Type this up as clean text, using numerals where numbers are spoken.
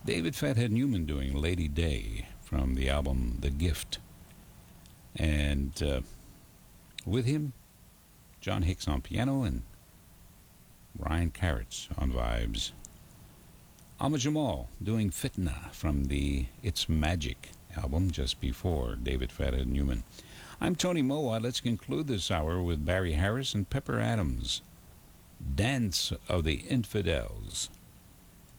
David Fathead Newman doing Lady Day from the album The Gift. And with him, John Hicks on piano and Ryan Carrots on vibes. Ahmad Jamal doing Fitna from the It's Magic album just before David Fathead Newman. I'm Tony Moa. Let's conclude this hour with Barry Harris and Pepper Adams. Dance of the Infidels.